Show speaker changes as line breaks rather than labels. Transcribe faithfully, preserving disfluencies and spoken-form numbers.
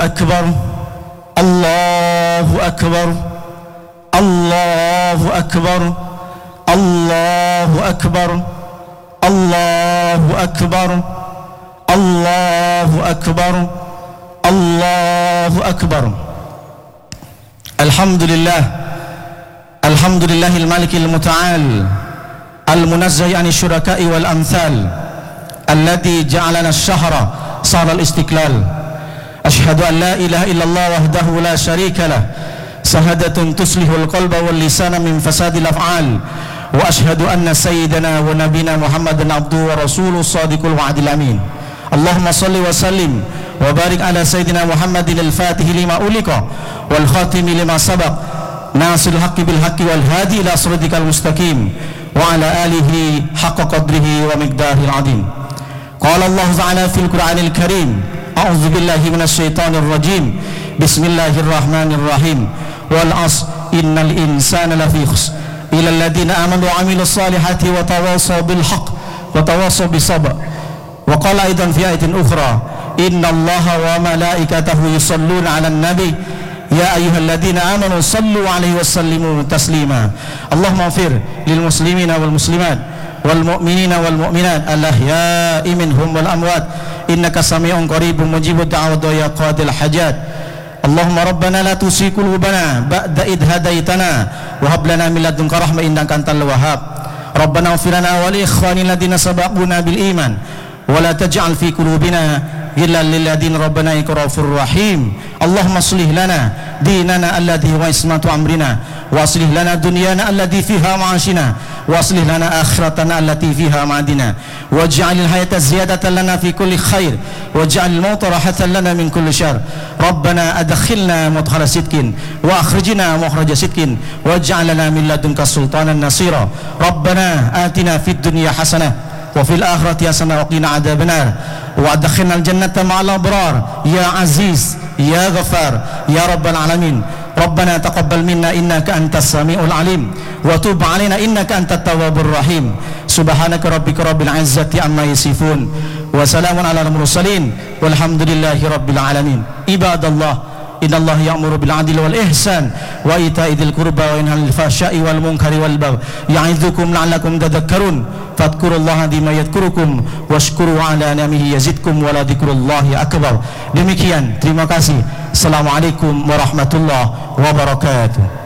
أكبر الله أكبر الله أكبر الله أكبر الله أكبر الله أكبر الله أكبر الحمد لله الحمد لله الملك المتعال المنزه عن الشركاء والأمثال الذي جعلنا الشهر صار الاستقلال أشهد أن لا إله إلا الله وحده لا شريك له شهادة تصلح القلب واللسان من فساد الأفعال وأشهد أن سيدنا ونبينا محمد عبده ورسوله الصادق الوعد الأمين اللهم صل وسلم وبارك على سيدنا محمد الفاتح لما أغلق والخاتم لما سبق ناصر الحق بالحق والهادي إلى صراطك المستقيم وعلى آله حق قدره ومقداره العظيم قال الله تعالى في القرآن الكريم أعوذ بالله من الشيطان الرجيم بسم الله الرحمن الرحيم والعصر إن الإنسان لفي خسر إلى الذين آمنوا وعملوا الصالحات وتواصوا بالحق وتواصوا بالصبر وقال أيضا في آية أخرى إن الله وملائكته يصلون على النبي يا أيها الذين آمنوا صلوا عليه وسلموا تسليما اللهم اغفر للمسلمين والمسلمات والمؤمنين والمؤمنات الأحياء منهم والأموات إنك سميع قريب مجيب الدعوات يا قاضي الحاجات اللهم ربنا لا تزغ قلوبنا بعد إذ هديتنا وهب لنا من لدنك رحمة إنك أنت الوهاب ربنا اغفر لنا ولإخواننا الذين سبقونا بالإيمان ولا تجعل في قلوبنا غلا للذين ربنا إنك رؤوف رحيم اللهم اصلح لنا ديننا الذي هو عصمة أمرنا واصلح لنا دنيانا التي فيها معاشنا واصلح لنا آخرتنا التي فيها معادنا واجعل الحياة زيادة لنا في كل خير واجعل الموت راحة لنا من كل شر ربنا أدخلنا مدخل صدق وأخرجنا مخرج صدق واجعل لنا من لدنك سلطانا نصيرا ربنا آتنا في الدنيا حسنة وفي الآخرة حسنة وقنا عذاب النار وأدخلنا الجنة مع الأبرار يا عزيز يا غفار يا رب العالمين ربنا تقبل منا إنك أنت السميع العليم وتب علينا إنك أنت التواب الرحيم سبحانك ربك رب العزة عما يصفون وسلام على المرسلين والحمد لله رب العالمين عباد الله إن الله يأمر بالعدل والإحسان وإيتاء ذي القربى وينهى عن الفحشاء والمنكر والبغي يعظكم لعلكم تذكرون فاذكروا الله بما يذكركم واشكروا على نعمه يزدكم ولذكر الله أكبر. Demikian, terima kasih. Assalamualaikum warahmatullahi wabarakatuh.